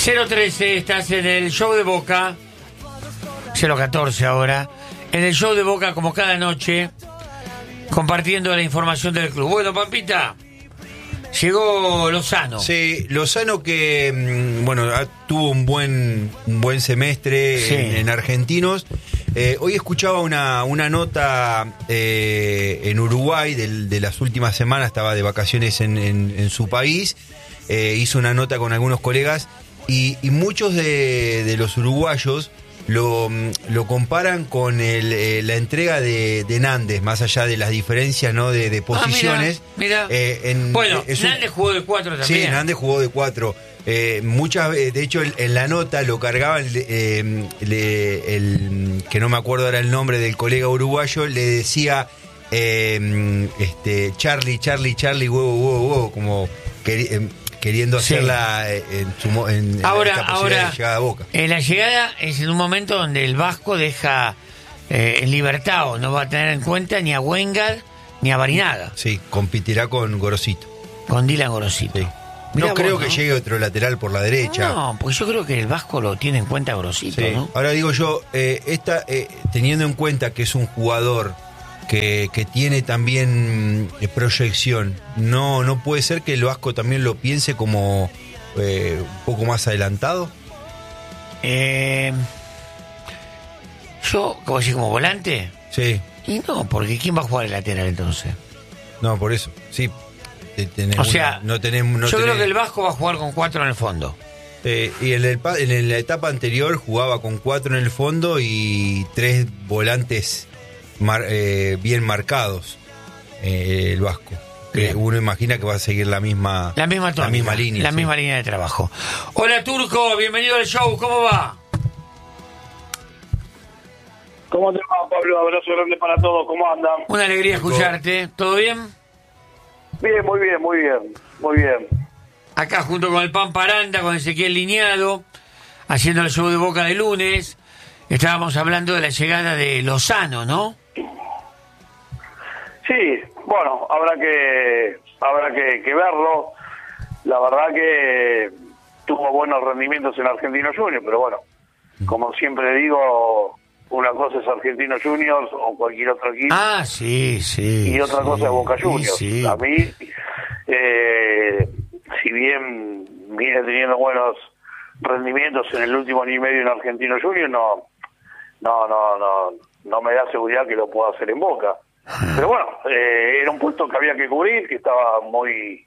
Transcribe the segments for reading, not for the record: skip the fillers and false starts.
013, estás en el show de Boca. 014 ahora. En el show de Boca, como cada noche, compartiendo la información del club. Bueno, Pampita, llegó Lozano. Sí, Lozano que, bueno, tuvo un buen semestre Sí. en Argentinos. Hoy escuchaba una nota en Uruguay de las últimas semanas, estaba de vacaciones en su país, hizo una nota con algunos colegas y muchos de los uruguayos lo comparan con la entrega de Nández, más allá de las diferencias, ¿no? de posiciones. Mira. Bueno, Nández jugó de 4 también. Sí, Nández jugó de 4. Muchas veces, de hecho, en la nota lo cargaban el que no me acuerdo ahora el nombre del colega uruguayo, le decía Charlie, huevo, como queriendo hacerla en ahora, esta posibilidad de llegada a Boca. La llegada es en un momento donde el Vasco deja en libertad, o no va a tener en cuenta ni a Wenger ni a Barinaga. Sí, competirá con Gorosito. Con Dylan Gorosito. Sí. Mirá No creo vos, que ¿no? llegue otro lateral por la derecha. No, pues yo creo que el Vasco lo tiene en cuenta Gorosito, Sí. ¿no? Ahora digo yo, teniendo en cuenta que es un jugador que tiene también proyección, no puede ser que el Vasco también lo piense como un poco más adelantado. Yo, como decir, como volante. Sí, Y no, porque ¿quién va a jugar el lateral entonces? no, por eso, sí. O sea, no tenemos, yo creo que el Vasco va a jugar con 4 en el fondo. y en la etapa anterior jugaba con 4 en el fondo y 3 volantes bien marcados, el Vasco. Bien. Uno imagina que va a seguir la misma tónica, línea. La sí. misma línea de trabajo. Hola, Turco, bienvenido al show, ¿cómo va? ¿Cómo te va, Pablo? Abrazo grande para todos. ¿Cómo andan? Una alegría escucharte. ¿Todo bien? Bien, muy bien. Acá junto con el Pampa Aranda, con Ezequiel Liñado, haciendo el show de Boca de lunes. Estábamos hablando de la llegada de Lozano, ¿no? Sí, bueno, habrá que verlo. La verdad que tuvo buenos rendimientos en Argentinos Juniors, pero bueno, como siempre digo, una cosa es Argentinos Juniors o cualquier otro equipo. Ah, sí. Y otra cosa es Boca Juniors. Sí. A mí, si bien viene teniendo buenos rendimientos en el último año y medio en Argentinos Juniors, no me da seguridad que lo pueda hacer en Boca. Pero bueno, era un puesto que había que cubrir, que estaba muy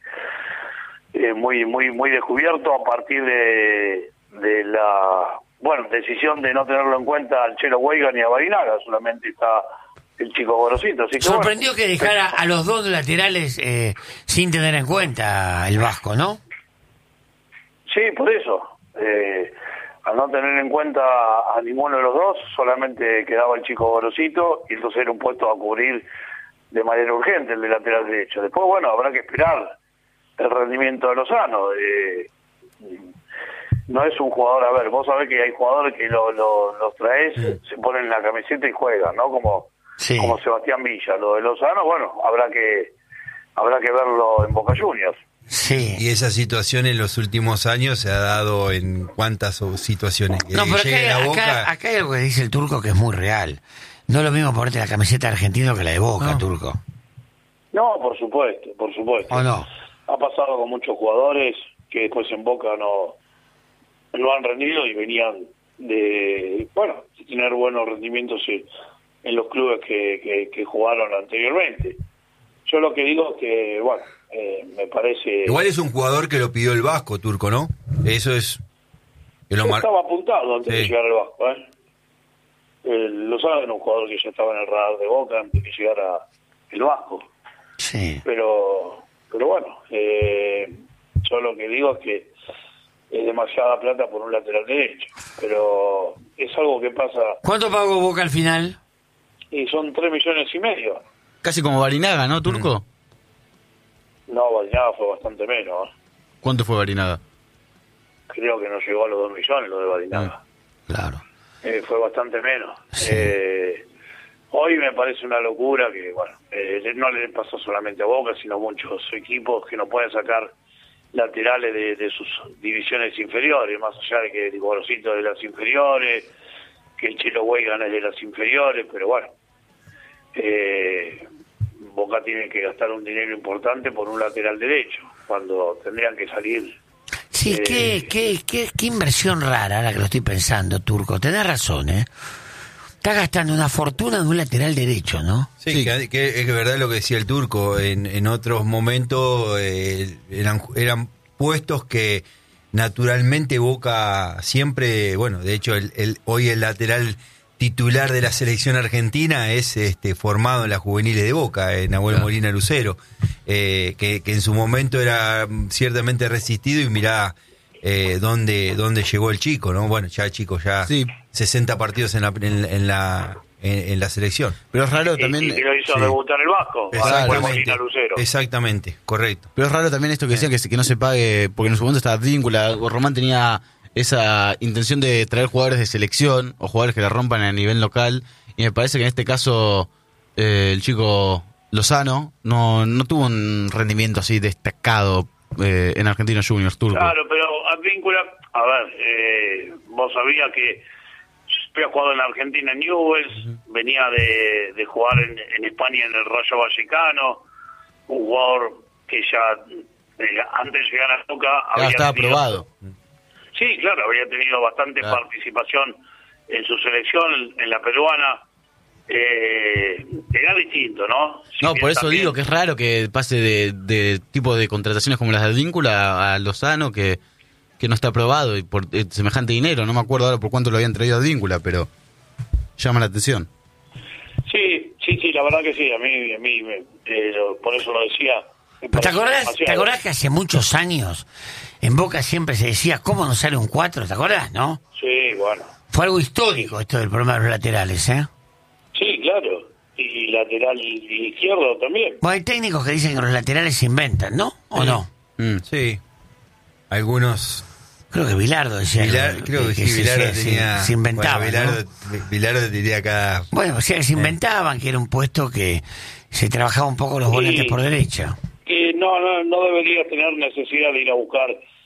descubierto a partir de la decisión de no tenerlo en cuenta al Chelo Weigand ni a Barinaga, solamente está el chico Gorosito. Así que Sorprendió que dejara a los dos laterales sin tener en cuenta el Vasco, ¿no? Sí, por eso. Al no tener en cuenta a ninguno de los dos, solamente quedaba el chico Gorosito y entonces era un puesto a cubrir de manera urgente el de lateral derecho. Después, bueno, habrá que esperar el rendimiento de Lozano. No es un jugador, a ver, vos sabés que hay jugadores que los traes, se ponen la camiseta y juegan, ¿no? Como Sebastián Villa. Lo de Lozano, bueno, habrá que verlo en Boca Juniors. Sí. Y esa situación en los últimos años se ha dado en cuántas situaciones. No, pero Llega a Boca. acá hay algo que dice el Turco que es muy real. No es lo mismo ponerte la camiseta argentina que la de Boca, Turco. No, por supuesto. ¿O no? Ha pasado con muchos jugadores que después en Boca no han rendido y venían de tener buenos rendimientos en los clubes que jugaron anteriormente. Yo lo que digo es que, me parece... Igual es un jugador que lo pidió el Vasco, Turco, ¿no? Eso es... Estaba apuntado antes de llegar al Vasco, Lo saben, un jugador que ya estaba en el radar de Boca antes de llegar el Vasco. Sí. Pero bueno, yo lo que digo es que es demasiada plata por un lateral derecho, pero es algo que pasa. ¿Cuánto pagó Boca al final? Y son 3,5 millones. Casi como Barinaga, ¿no, Turco? No, Barinaga fue bastante menos. ¿Cuánto fue Barinaga? Creo que no llegó a los 2 millones lo de Barinaga. Claro. Fue bastante menos. Sí. Hoy me parece una locura que, no le pasa solamente a Boca, sino a muchos equipos que no pueden sacar laterales de sus divisiones inferiores, más allá de que Gorosito es de las inferiores, que el Chelo Weigan es de las inferiores, pero bueno, Boca tiene que gastar un dinero importante por un lateral derecho, cuando tendrían que salir. Sí, qué inversión rara, ahora que lo estoy pensando, Turco. Tenés razón, ¿eh? Estás gastando una fortuna en un lateral derecho, ¿no? Sí, que es verdad lo que decía el Turco. En otros momentos eran puestos que naturalmente Boca siempre, bueno, de hecho hoy el lateral titular de la selección argentina es formado en las juveniles de Boca, Nahuel Molina Lucero, que en su momento era ciertamente resistido, y mirá dónde llegó el chico, ¿no? Bueno, ya el chico sí. 60 partidos en la selección. Pero es raro también. Y que lo hizo debutar el Vasco, Nahuel Molina Lucero. Exactamente, correcto. Pero es raro también esto que decían, que no se pague, porque en su momento estaba Advíncula. Román tenía esa intención de traer jugadores de selección o jugadores que la rompan a nivel local, y me parece que en este caso el chico Lozano no tuvo un rendimiento así destacado en Argentinos Juniors, Turco. Claro, pero Advíncula, a ver, vos sabías que había jugado en la Argentina en Newell's, venía de jugar en España en el Rayo Vallecano, un jugador que ya antes de llegar a Boca estaba probado. Sí, claro, había tenido bastante participación en su selección, en la peruana. Era distinto, ¿no? No, por eso digo que es raro que pase de tipo de contrataciones como las de Advíncula a Lozano, que no está aprobado y por semejante dinero. No me acuerdo ahora por cuánto lo habían traído a Advíncula, pero llama la atención. Sí, la verdad que sí, a mí por eso lo decía. ¿Te acordás que hace muchos años en Boca siempre se decía cómo no sale un 4? ¿Te acordás, no? Sí, bueno. Fue algo histórico esto del problema de los laterales, ¿eh? Sí, claro. Y lateral izquierdo también. Bueno, hay técnicos que dicen que los laterales se inventan, ¿no? ¿O no? Sí. Algunos. Creo que Bilardo decía. Creo que sí, Bilardo tenía. Se inventaba. Bueno, ¿no? Bilardo diría acá. Bueno, o sea, que se inventaban, que era un puesto que se trabajaba un poco los volantes por derecha. Que no debería tener necesidad de ir a buscar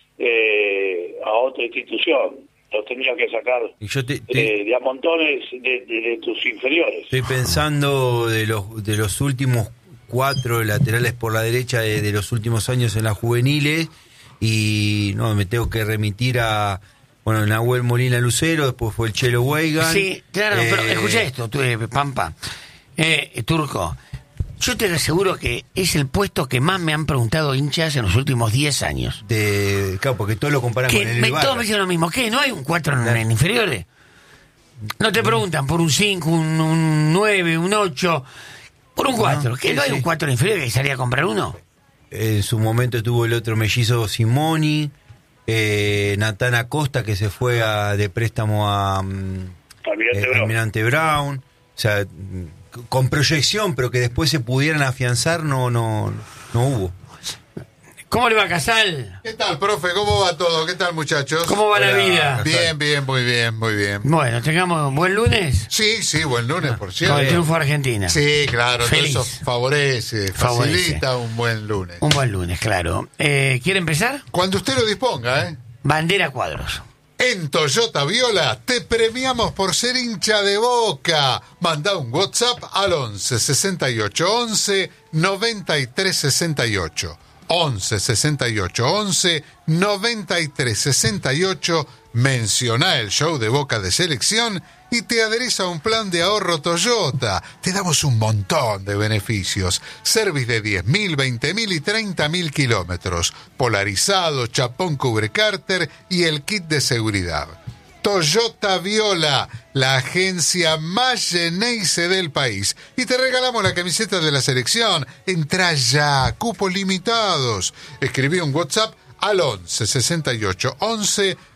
a otra institución. Los tendría que sacar y yo de a montones de tus inferiores. Estoy pensando de los últimos 4 laterales por la derecha de los últimos años en las juveniles, y me tengo que remitir a Nahuel Molina Lucero, después fue el Chelo Weigan. Sí, claro, pero escucha esto, Pampa, Turco. Yo te aseguro que es el puesto que más me han preguntado hinchas en los últimos 10 años. Claro, porque todos lo comparan con el Ibarra. Todos me dicen lo mismo. ¿Qué? ¿No hay un 4 en inferiores? No te preguntan por un 5, un 9, un 8, por un 4. ¿Qué? ¿No hay un 4 en inferiores que salía a comprar uno? En su momento tuvo el otro mellizo Simoni, Natán Acosta, que se fue de préstamo a Almirante Brown. O sea, con proyección, pero que después se pudieran afianzar, no hubo. ¿Cómo le va, Casal? ¿Qué tal, profe? ¿Cómo va todo? ¿Qué tal, muchachos? ¿Cómo va la vida? Bien, muy bien. Bueno, tengamos buen lunes. Sí, buen lunes, por cierto. Con el triunfo Argentina. Sí, claro, Feliz. todo eso facilita un buen lunes. Un buen lunes, claro. ¿Quiere empezar? Cuando usted lo disponga, ¿eh? Bandera cuadros. En Toyota Viola te premiamos por ser hincha de Boca. Manda un WhatsApp al 11 68 11 93 68. 11 68 11 93 68. Menciona el show de Boca de Selección y te adherís a un plan de ahorro Toyota. Te damos un montón de beneficios. Service de 10.000, 20.000 y 30.000 kilómetros. Polarizado, chapón cubre cárter y el kit de seguridad. Toyota Viola, la agencia más Geneise del país. Y te regalamos la camiseta de la selección. Entrá ya, cupos limitados. Escribí un WhatsApp al 11 68 11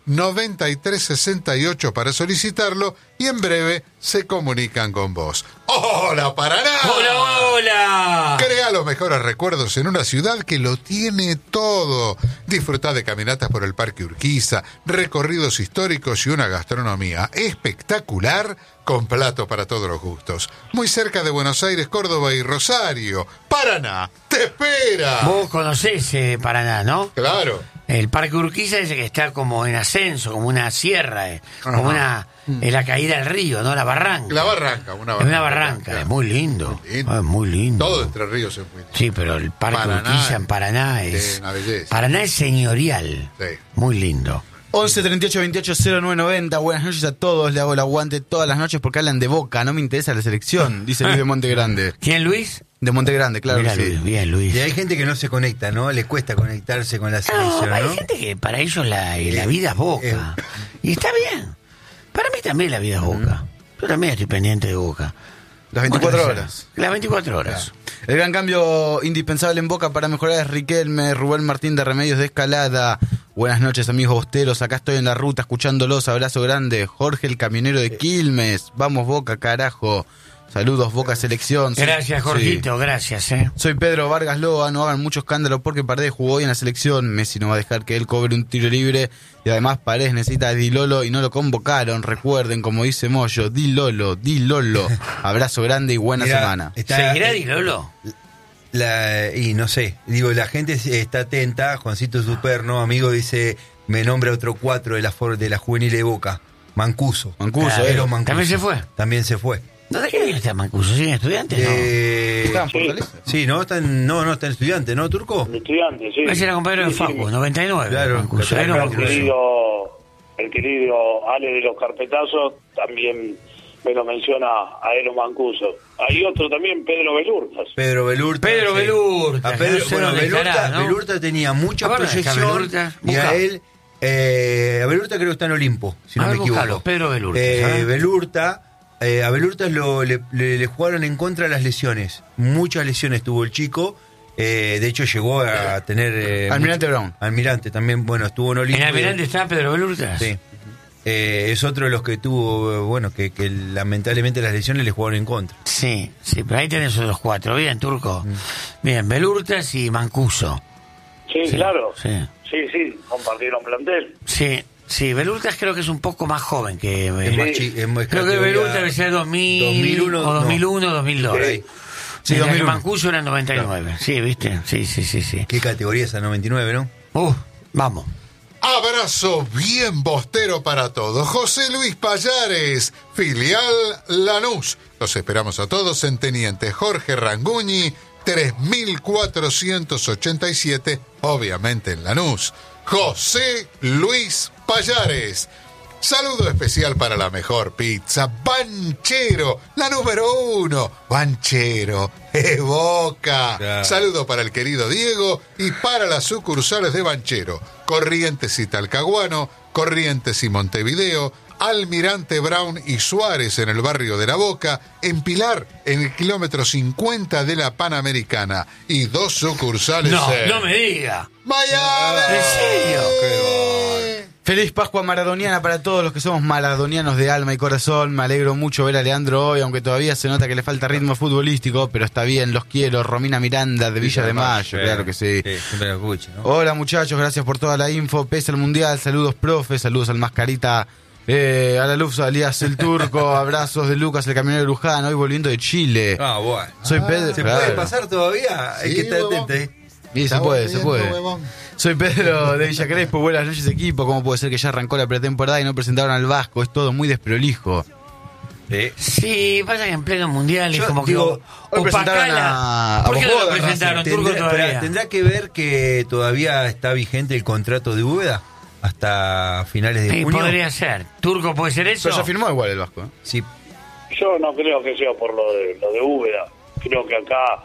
9368 para solicitarlo y en breve se comunican con vos. ¡Hola, Paraná! ¡Hola, hola! Crea los mejores recuerdos en una ciudad que lo tiene todo. Disfrutá de caminatas por el Parque Urquiza, recorridos históricos y una gastronomía espectacular con plato para todos los gustos. Muy cerca de Buenos Aires, Córdoba y Rosario. Paraná, te espera. Vos conocés Paraná, ¿no? Claro. El Parque Urquiza es el que está como en ascenso, como una sierra, como es la caída del río, ¿no? La barranca. La barranca, una barranca. Es una barranca, es muy lindo. Muy lindo. Es muy lindo. Todo Entre Ríos es muy lindo. Sí, pero el Parque Paraná, Urquiza en Paraná es... una belleza. Paraná es señorial. Sí. Muy lindo. 11 38 28 0990. Buenas noches a todos. Le hago el aguante todas las noches porque hablan de Boca. No me interesa la selección, dice Luis de Montegrande. ¿Quién, Luis? De Montegrande, claro Mira, que sí. Luis, bien, Luis. Y hay gente que no se conecta, ¿no? Le cuesta conectarse con la No, selección, hay ¿no? gente que para ellos la vida es Boca. Y está bien. Para mí también la vida es Boca. Yo también estoy pendiente de Boca. Las 24 horas. Las 24 horas. El gran cambio indispensable en Boca para mejorar es Riquelme, Rubén Martín de Remedios de Escalada. Buenas noches, amigos bosteros. Acá estoy en la ruta escuchándolos. Abrazo grande. Jorge, el camionero de Quilmes. Vamos, Boca, carajo. Saludos, Boca Selección. Gracias, Jorgito, Sí. gracias. Soy Pedro Vargas Loa, no hagan mucho escándalo porque Paredes jugó hoy en la selección. Messi no va a dejar que él cobre un tiro libre. Y además Paredes necesita a Di Lolo y no lo convocaron. Recuerden, como dice Moyo, Di Lolo, Di Lolo. Abrazo grande y buena Mirá, semana. ¿Seguirá Di Lolo? Y no sé, digo, la gente está atenta. Juancito Superno, amigo, dice, me nombra otro 4 de la juvenil de Boca. Mancuso. Mancuso, Pero Mancuso. ¿También se fue? También se fue. ¿Dónde qué está Mancuso? ¿Siguen estudiantes? No. ¿Estaba en Sí. Fortaleza? Sí, no está en estudiante, ¿no, Turco? Estudiante, sí. Ese era compañero de Sí, sí. Facu, 99. Claro, Mancuso, claro, era claro, Mancuso. El querido Ale de los Carpetazos también me lo menciona a Elo Mancuso. Hay otro también, Pedro Belurtas. Pedro Belurta. Pedro sí. Belurta, A Pedro, no sé bueno, dónde Belurta, estará, ¿no? Belurta tenía mucha A ver, ¿dónde está proyección. Belurta? Y Busca. a él, a Belurta creo que está en Olimpo, si A no ver, me equivoco. búscalo, Pedro Belurta, ¿sabes? A Belurta le jugaron en contra las lesiones. Muchas lesiones tuvo el chico. De hecho, llegó a tener. Almirante Brown. Almirante también, bueno, estuvo en Olimpo. ¿En Almirante está Pedro Belurta? Sí. Es otro de los que tuvo, bueno, que lamentablemente las lesiones le jugaron en contra. Sí, sí, pero ahí tenés otros 4. Bien, Turco. Bien, Belurtas y Mancuso. Sí, Sí, claro. sí. Sí, compartieron plantel. Sí, sí, Belurtas creo que es un poco más joven que... Es más creo que categoría Belurtas debe ser 2001 o 2001 2002. por ahí. Sí, 2001. Mancuso era en 99. Sí, ¿viste? Sí. ¿Qué categoría esa 99, no? Vamos. Abrazo bien bostero para todos. José Luis Payares, filial Lanús. Los esperamos a todos en Teniente Jorge Ranguñi, 3487, obviamente en Lanús. José Luis Payares. Saludo especial para la mejor pizza, Banchero, la número 1. Banchero, Boca. Claro. Saludo para el querido Diego y para las sucursales de Banchero, Corrientes y Talcahuano, Corrientes y Montevideo, Almirante Brown y Suárez en el barrio de La Boca, en Pilar en el kilómetro 50 de la Panamericana y 2 sucursales No, en no me diga. Miami. ¿En serio? Feliz Pascua maradoniana para todos los que somos maradonianos de alma y corazón. Me alegro mucho ver a Leandro hoy, aunque todavía se nota que le falta ritmo futbolístico, pero está bien, los quiero. Romina Miranda de Villa de Mayo, claro que sí. Siempre lo escucho, ¿no? Hola muchachos, gracias por toda la info. Pese al mundial, saludos profe, saludos al Mascarita, a la Luz alias el Turco, abrazos de Lucas, el camionero de Luján, hoy volviendo de Chile. Ah, bueno. Soy Pedro. ¿Se claro. puede pasar todavía? Hay Sí, que estar huevón. atento ahí. Y se Estamos puede, se viendo, puede. huevón. Soy Pedro de Villa Crespo, buenas noches equipo. ¿Cómo puede ser que ya arrancó la pretemporada y no presentaron al Vasco? Es todo muy desprolijo. Sí, pasa que en pleno mundial es Yo como digo, que hoy presentaron opacala. a ¿Por qué no lo Bojoda, presentaron, Turco, todavía? Tendrá que ver que todavía está vigente el contrato de Úbeda hasta finales de Sí, junio. podría ser. ¿Turco puede ser eso? Pero ya firmó igual el Vasco. Sí, Yo no creo que sea por lo de Úbeda. Creo que acá,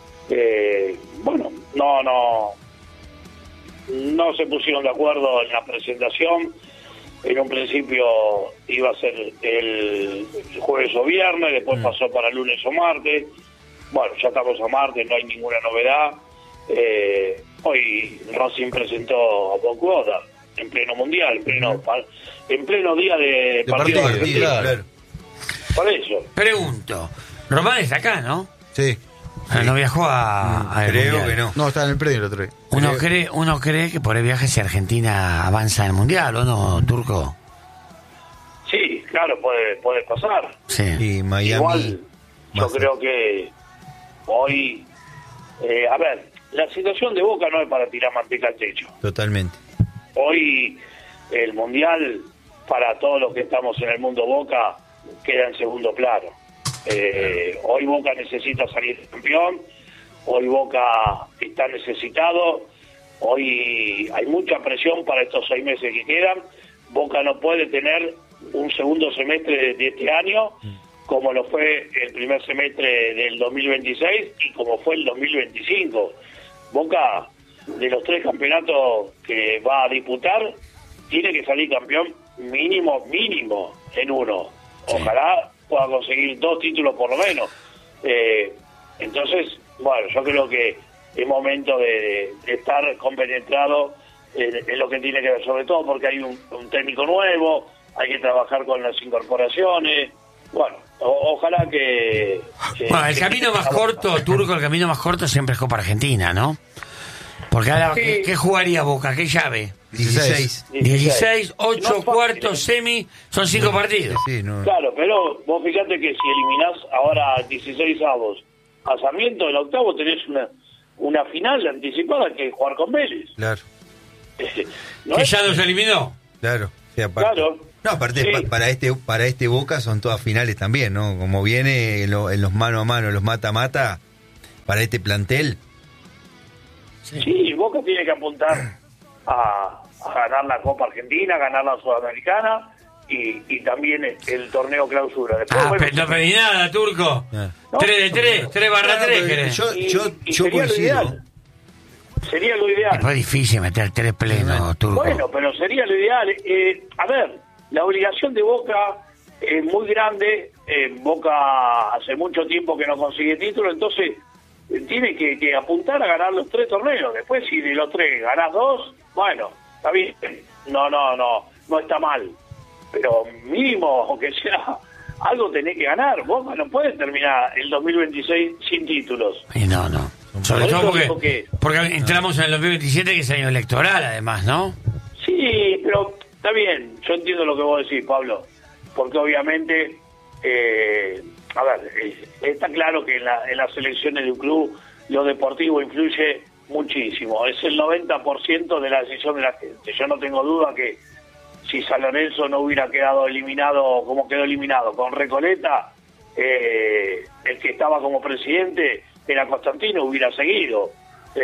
no se pusieron de acuerdo en la presentación. En un principio iba a ser el jueves o viernes, después pasó para lunes o martes. Bueno, ya estamos a martes, no hay ninguna novedad. Hoy Racing presentó a Boca en pleno mundial, en pleno día de partido. Claro. Por eso. Pregunto, Román está acá, ¿no? Sí. No viajó a Creo Mundial. que no. No, estaba en el predio el otro día. Uno cree que por el viaje si Argentina avanza en el Mundial, ¿o no, Turco? Sí, claro, puede pasar. Sí. Y Miami. Igual, yo Más creo que hoy, a ver, la situación de Boca no es para tirar manteca al techo. Totalmente. Hoy el Mundial, para todos los que estamos en el mundo Boca, queda en segundo plano. Hoy Boca necesita salir campeón, hoy Boca está necesitado, hoy hay mucha presión para estos 6 meses que quedan. Boca no puede tener un segundo semestre de este año como lo fue el primer semestre del 2026 y como fue el 2025. Boca, de los 3 campeonatos que va a disputar, tiene que salir campeón mínimo en uno. Ojalá pueda conseguir 2 títulos por lo menos. Entonces, bueno, yo creo que es momento de estar compenetrado en lo que tiene que ver, sobre todo porque hay un técnico nuevo, hay que trabajar con las incorporaciones. Bueno, ojalá que... Bueno, el camino más corto, Turco, el camino más corto siempre es Copa Argentina, ¿no? Porque ahora, Sí. ¿qué jugaría Boca? ¿Qué llave? 16. 16, 8, No, cuartos, semi, son 5 partidos. Sí, no. Claro, pero vos fíjate que si eliminás ahora 16 avos a Sarmiento, el octavo tenés una final anticipada que es jugar con Vélez. Claro, ¿No Que es? ya nos eliminó. claro. Sí, aparte. Claro. No, aparte, Sí. para este Boca son todas finales también, ¿no? Como viene en los mano a mano, los mata-mata, para este plantel. Sí, Boca tiene que apuntar a ganar la Copa Argentina, ganar la Sudamericana y también el torneo clausura. Después, bueno, No pedí nada, Turco. Ah. 3 de 3, 3/3 Claro, querés. yo y sería lo coincido. ideal. Sería lo ideal. Es muy difícil meter 3 plenos, Turco. Bueno, pero sería lo ideal. A ver, la obligación de Boca es muy grande. Boca hace mucho tiempo que no consigue título, entonces tiene que apuntar a ganar los 3 torneos. Después, si de los 3 ganás 2, bueno, está bien. No está mal. Pero mínimo, aunque sea, algo tenés que ganar. Boca no puede terminar el 2026 sin títulos. Y no. Sobre Por todo eso digo porque entramos en el 2027, que es año electoral, además, ¿no? Sí, pero está bien, yo entiendo lo que vos decís, Pablo, porque obviamente, a ver, está claro que en las elecciones de un club lo deportivo influye muchísimo, es el 90% de la decisión de la gente. Yo no tengo duda que si San Lorenzo no hubiera quedado eliminado como quedó eliminado con Recoleta, el que estaba como presidente era Constantino, hubiera seguido.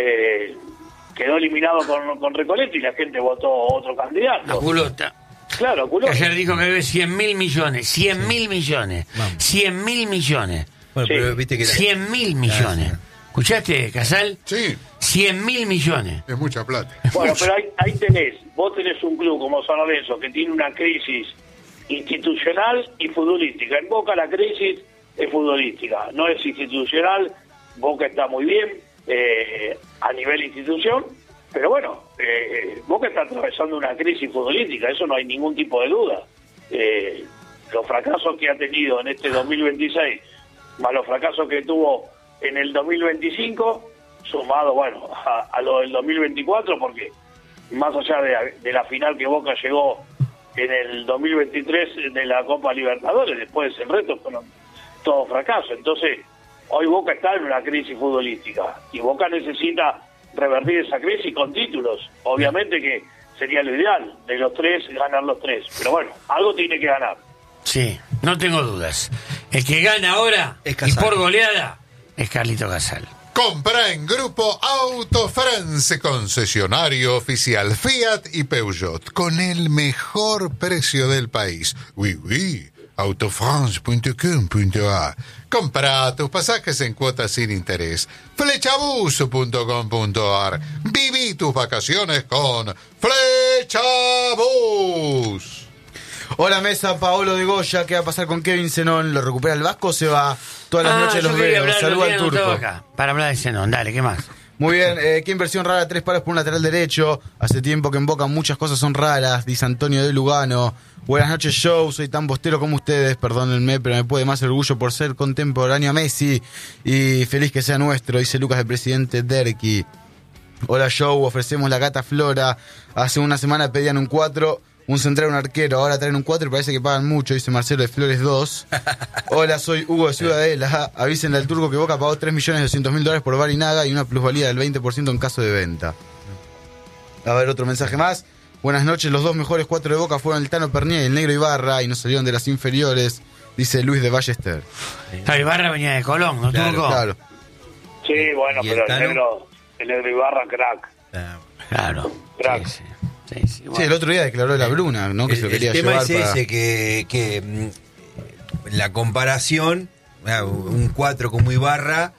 Quedó eliminado con Recoleta y la gente votó otro candidato. La culota. Claro, Que culota. ayer dijo que debe 100.000 millones. 100.000 millones. Vamos. 100.000 millones. Bueno, Sí. pero viste que 100.000 millones. sí. ¿Escuchaste, Casal? Sí, 100.000 millones. es mucha plata. Bueno, pero ahí vos tenés un club como San Lorenzo que tiene una crisis institucional y futbolística. En Boca la crisis es futbolística, no es institucional. Boca está muy bien a nivel institución, pero bueno, Boca está atravesando una crisis futbolística, eso no hay ningún tipo de duda. Los fracasos que ha tenido en este 2026, más los fracasos que tuvo en el 2025, sumado, bueno, a lo del 2024, porque más allá de la final que Boca llegó en el 2023 de la Copa Libertadores, después el resto fueron todos fracasos. Entonces, hoy Boca está en una crisis futbolística y Boca necesita revertir esa crisis con títulos. Obviamente que sería lo ideal, de los 3, ganar los 3. Pero bueno, algo tiene que ganar. Sí, no tengo dudas. El que gana ahora, Es y Casal. por goleada, es Carlito Casal. Compra en Grupo Auto France, concesionario oficial Fiat y Peugeot, con el mejor precio del país. Oui, autofrance.com.ar. Compra tus pasajes en cuotas sin interés. Flechabus.com.ar. Viví tus vacaciones con Flechabus. Hola mesa, Paolo de Goya. ¿Qué va a pasar con Kevin Zenón? ¿Lo recupera el Vasco o se va todas las noches yo los quería veo? hablar, Saluda lo al tenía Turco. anotado acá, para hablar de Zenón. Dale, ¿qué más? Muy bien, ¿qué inversión rara? 3 palos por un lateral derecho. Hace tiempo que en Boca muchas cosas son raras, dice Antonio de Lugano. Buenas noches, show. Soy tan bostero como ustedes, perdónenme, pero me puede más orgullo por ser contemporáneo a Messi. Y feliz que sea nuestro, dice Lucas, el presidente Derqui. Hola, show. Ofrecemos la gata Flora. Hace una semana pedían un 4, un central, un arquero. Ahora traen un 4 y parece que pagan mucho, dice Marcelo de Flores 2. Hola, soy Hugo de Ciudadela. Avísenle al turco que Boca pagó $3.200.000 por Barinaga y una plusvalía del 20% en caso de venta. A ver, otro mensaje más. Buenas noches, los 2 mejores 4 de Boca fueron el Tano Pernier y el Negro Ibarra y no salieron de las inferiores, dice Luis de Ballester. Ibarra venía de Colón, ¿no, Claro, Turco? Claro. Sí, bueno, ¿Y pero el el negro Ibarra, crack. Claro. Crack. Sí. Sí, el otro día declaró la Bruna, ¿no? Que se lo quería el tema llevar es para... ese, que la comparación, un 4 como Ibarra,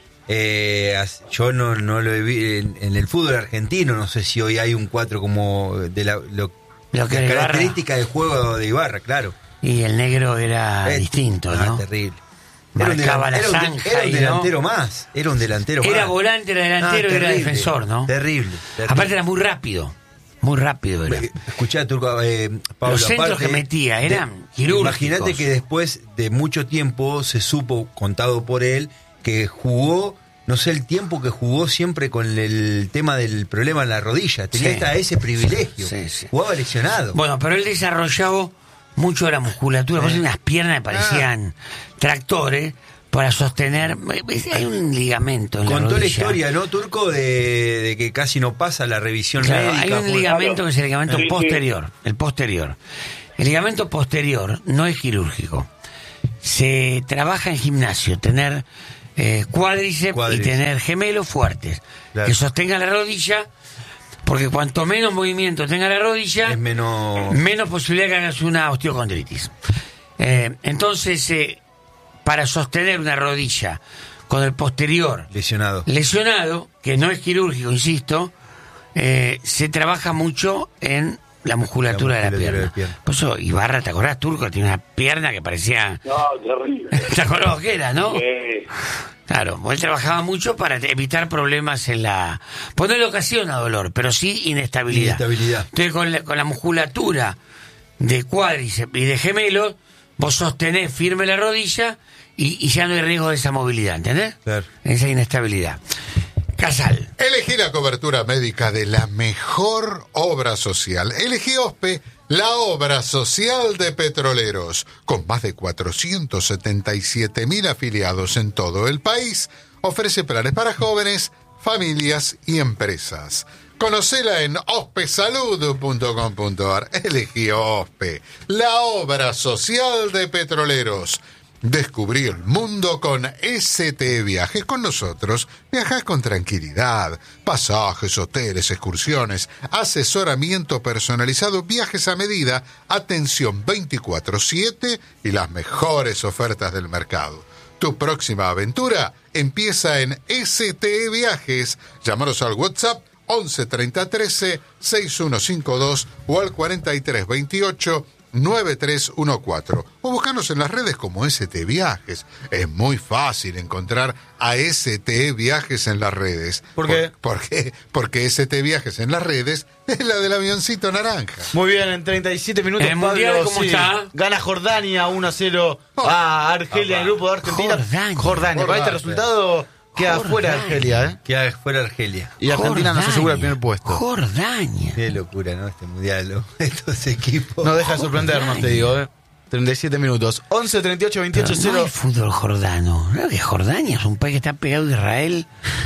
yo no lo he visto en el fútbol argentino, no sé si hoy hay un 4 como de Lo que la era Ibarra. característica de juego de Ibarra, claro. Y el negro era distinto, ¿no? Terrible. Marcaba la zanja era un y, ¿no? delantero más. Era un delantero más. Era volante, era delantero y era terrible, defensor, ¿no? Terrible. Aparte era muy rápido. Muy rápido era. Escuchá, Turco, Pablo, Los centros aparte, que metía eran quirúrgicos. Imagínate que después de mucho tiempo se supo, contado por él, que jugó, no sé el tiempo que jugó siempre con el tema del problema en la rodilla. Tenía Sí. hasta ese privilegio. Sí. Jugaba lesionado. Bueno, pero él desarrollaba mucho de la musculatura. Vos unas piernas que parecían tractores para sostener. Hay un ligamento en la Contó la rodilla. historia, ¿no, Turco? De que casi no pasa la revisión Claro, médica. hay un ligamento que es el ligamento Sí, sí. posterior. El posterior. El ligamento posterior no es quirúrgico. Se trabaja en gimnasio, tener cuádriceps y tener gemelos fuertes. Claro. Que sostengan la rodilla, porque cuanto menos movimiento tenga la rodilla, Es menos... menos posibilidad que hagas una osteocondritis. Entonces, para sostener una rodilla con el posterior lesionado, que no es quirúrgico, insisto, se trabaja mucho en la musculatura de la pierna. Por eso Ibarra, ¿te acordás, Turco? Tiene una pierna que parecía... No, terrible. ¿Te acordás que era, no? Sí. Claro, él trabajaba mucho para evitar problemas en la... Pues no le ocasiona dolor, pero sí inestabilidad. Entonces, con la musculatura de cuádriceps y de gemelos, vos sostenés firme la rodilla y ya no hay riesgo de esa movilidad, ¿entendés? Claro. Esa inestabilidad. Casal. Elegí la cobertura médica de la mejor obra social. Elegí OSPE, la obra social de Petroleros. Con más de 477.000 afiliados en todo el país, ofrece planes para jóvenes, familias y empresas. Conocela en ospesalud.com.ar. Elegí OSPE, la obra social de Petroleros. Descubrí el mundo con ST Viajes. Con nosotros viajás con tranquilidad. Pasajes, hoteles, excursiones, asesoramiento personalizado, viajes a medida, atención 24/7 y las mejores ofertas del mercado. Tu próxima aventura empieza en ST Viajes. Llámanos al WhatsApp 11 30 13 6152 o al 43 28 9314 o buscarnos en las redes como ST Viajes. Es muy fácil encontrar a ST Viajes en las redes. ¿Por qué? Porque ST Viajes en las redes es la del avioncito naranja. Muy bien, en 37 minutos, ¿El Mundial Pablo, cómo está? Gana Jordania 1-0 a Argelia en el grupo de Argentina. Jordania. Con este resultado queda fuera Argelia, ¿eh? Queda fuera Argelia. Y Argentina nos asegura el primer puesto. Jordania. Qué locura, ¿no? Este mundial, estos equipos. No deja de sorprendernos, te digo, ¿eh? 37 minutos. 11, 38, 28, Pero no 0. hay fútbol jordano. ¿No? Que Jordania es un país que está pegado a Israel.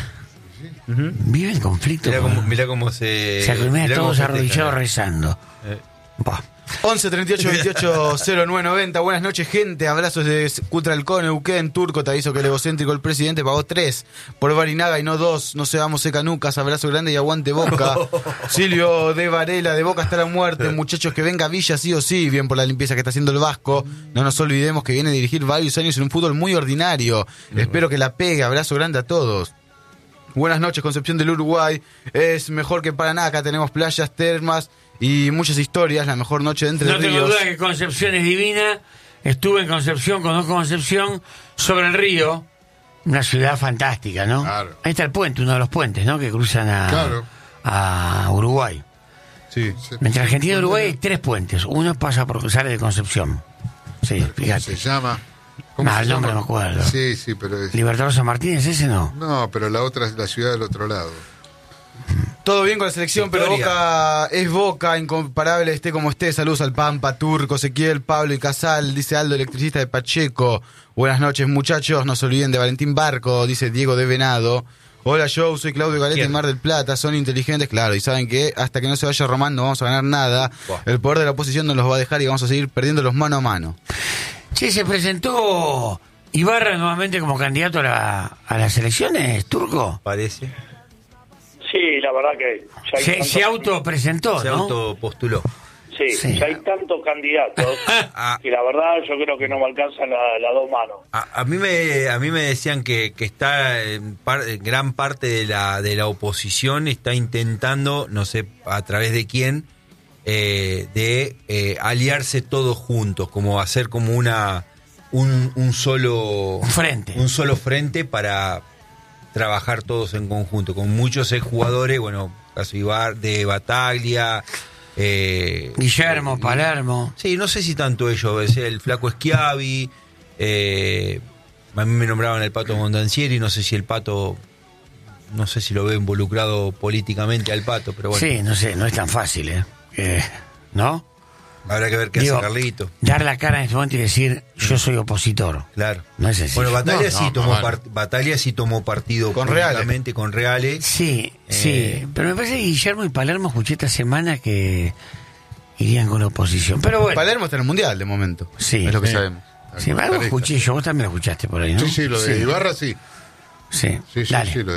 Vive en conflicto. Mirá cómo se... Se aclimea mirá cómo todos festejan. arrodillados rezando. Buah. 11, 38, 28, 09, 90. Buenas noches, gente. Abrazos de Cutralcón, Neuquén, Turco. Te aviso que el egocéntrico el presidente pagó 3 por Barinaga y no 2. No seamos secanucas. Abrazo grande y aguante Boca. Silvio de Varela, de Boca hasta la muerte. Muchachos, que venga Villa sí o sí. Bien por la limpieza que está haciendo el Vasco. No nos olvidemos que viene a dirigir varios años en un fútbol muy ordinario. Espero que la pegue. Abrazo grande a todos. Buenas noches, Concepción del Uruguay. Es mejor que Paraná. Acá tenemos playas, termas y muchas historias. La mejor noche de Entre No tengo Ríos. duda que Concepción es divina. Estuve en Concepción, conozco Concepción, sobre el río. Una ciudad fantástica, ¿no? Claro. Ahí está el puente, uno de los puentes, ¿no? Que cruzan Claro. a Uruguay. Sí. Mientras Argentina y Uruguay hay 3 puentes. Uno pasa por Sales de Concepción. Sí, ¿Cómo fíjate. se llama? El nombre no me acuerdo. Sí, pero es... Libertador San Martín, ¿es ese no? No, pero la otra es la ciudad del otro lado. Todo bien con la selección, pero Victoria. Boca es Boca, incomparable, esté como esté. Saludos al Pampa, Turco, Ezequiel, Pablo y Casal, dice Aldo, electricista de Pacheco. Buenas noches, muchachos, no se olviden de Valentín Barco, dice Diego de Venado. Hola, Joe, soy Claudio Galete de Mar del Plata, son inteligentes, claro, y saben que hasta que no se vaya Román no vamos a ganar nada. Buah. El poder de la oposición nos los va a dejar y vamos a seguir perdiéndolos mano a mano. Sí, se presentó Ibarra nuevamente como candidato a las elecciones, Turco. Parece. Sí, la verdad que ya hay Se autopresentó, Se ¿no? autopostuló. Sí, ya hay tantos candidatos Ah. que la verdad yo creo que no me alcanzan las 2 manos. A mí me decían que está gran parte de la oposición está intentando, no sé a través de quién, de aliarse todos juntos, como hacer como un solo frente para trabajar todos en conjunto, con muchos exjugadores, bueno, caso de Bataglia, Guillermo, Palermo. sí, no sé si tanto ellos, es el Flaco Schiavi, a mí me nombraban el Pato Mondancieri, no sé si el Pato, no sé si lo veo involucrado políticamente al Pato, pero bueno, Sí, no sé, no es tan fácil, ¿no? habrá que ver qué Digo, hace Carlito. Dar la cara en este momento y decir, yo soy opositor. Claro. No es sencillo. Bueno, Bataglia No, sí no, tomó vale. Bataglia sí tomó partido Con Reale. públicamente con Reale. Sí, sí. Pero me parece que Guillermo y Palermo escuché esta semana que irían con la oposición. Pero bueno. Palermo está en el Mundial de momento, Sí. es lo que Sí. sabemos. Sí, algo escuché yo, vos también lo escuchaste por ahí, ¿no? Sí, lo de Ibarra sí. Sí, Sí, dale. lo